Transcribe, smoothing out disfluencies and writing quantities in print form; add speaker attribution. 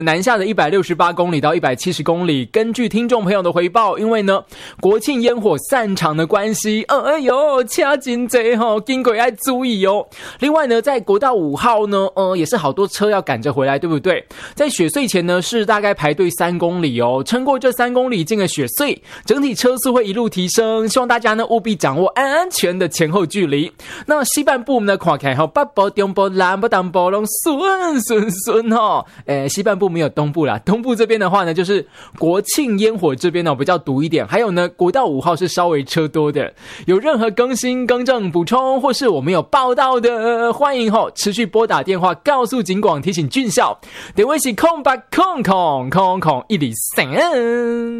Speaker 1: 南下的168公里到170公里。根据听众朋友的回报，因为呢国庆烟火散场的关系，哎呦，车真多吼，经过要注意哦。另外呢，在国道5号呢，也是好多车要赶着回来，对不对？在雪隧前呢，是大概排队3公里哦，撑过这3公里进了雪隧，整体车速会一路提升，希望大家呢务必掌握安全的前后距离。那西半部呢，看起来北部、中部、南部、东部都顺哦。西半部没有东部啦，东部这边的话呢，就是国庆烟火这边呢比较堵一点，还有呢，国道5号是稍微车多的。有任何更新、更正、补充，或是我们有报道的，欢迎持续拨打电话告诉警广，提醒俊孝。电话是0800000103。